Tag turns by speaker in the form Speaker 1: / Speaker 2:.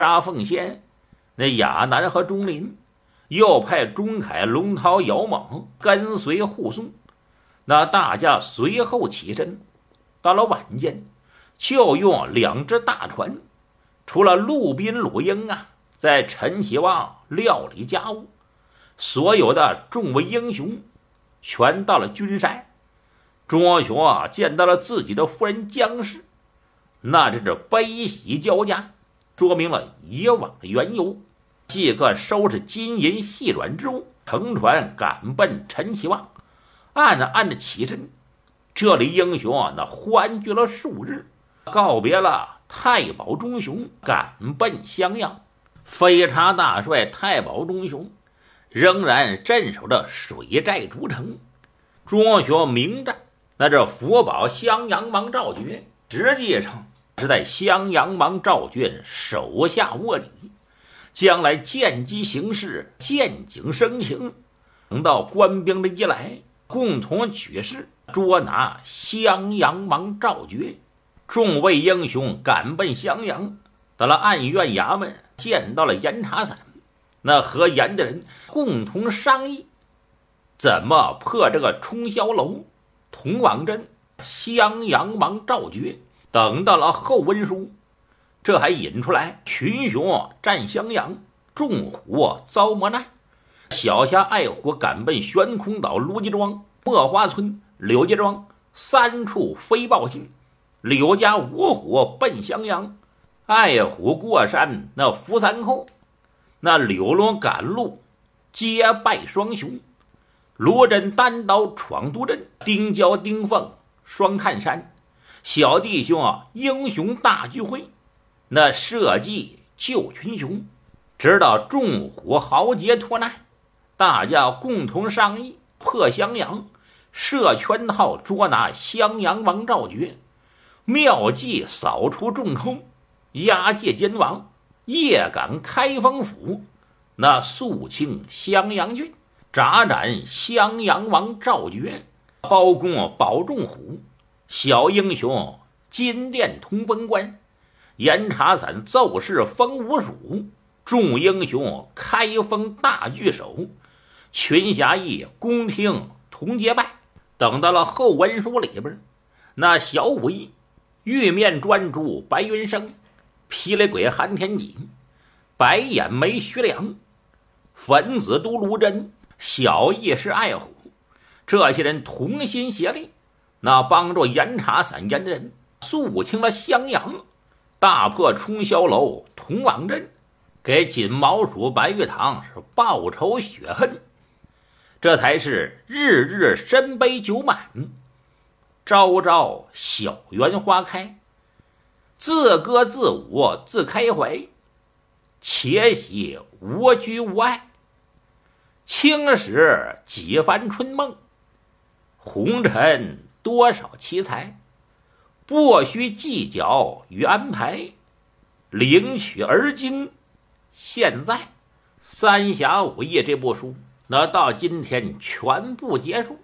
Speaker 1: 杀奉先，那亚南和钟林又派钟凯、龙涛、姚猛跟随护送。那大家随后起身，到了晚间，就用2只大船，除了陆宾、鲁英在陈其望料理家务，所有的众位英雄全到了君山。钟雄见到了自己的夫人江氏，那真是悲喜交加，说明了以往的缘由。即刻收拾金银细软之物，乘船赶奔陈其望。暗着起身，这里英雄那欢聚了数日，告别了太保钟雄，赶奔襄阳。飞叉大帅太保钟雄仍然镇守着水寨诸城。钟雄明战，那这福保襄阳王赵觉实际上是在襄阳王赵觉手下卧底，将来见机行事，见景生情，等到官兵的一来，共同举事捉拿襄阳王赵觉。众位英雄赶奔襄阳，到了案院衙门，见到了严查散。那和严的人共同商议怎么破这个冲霄楼、童往真、襄阳王赵觉。等到了后文书，这还引出来群雄战襄阳，众虎遭磨难。小侠爱虎赶奔悬空岛、卢家庄、墨花村、柳家庄3处飞报信。柳家五虎奔襄阳，爱虎过山那扶三寇，那柳龙赶路皆败双雄。罗真单刀闯都镇，丁交丁凤双看山。小弟兄英雄大聚会，那社稷救群雄，直到众虎豪杰脱难，大家共同商议破襄阳，设圈套捉拿襄阳王赵觉，妙计扫除众寇，押解监王，夜赶开封府，那肃清襄阳郡，铡斩襄阳王赵觉，包公保仲虎，小英雄金殿通风官，严查散奏事封吴蜀，众英雄开封大聚首，群侠义宫廷同结拜。等到了后文书里边，那小武艺玉面专诸白云生，霹雳鬼韩天戟，白眼眉徐良，粉子都卢真，小义是爱虎，这些人同心协力，那帮助严查散严的人肃清了襄阳，大破冲霄楼、童往镇，给锦毛鼠白玉堂是报仇雪恨。这才是日日深杯酒满，朝朝小园花开，自歌自舞自开怀，且喜无拘无碍，轻使几番春梦，红尘多少奇才，不须计较与安排，领取而今现在。三侠五义这部书那到今天全部结束。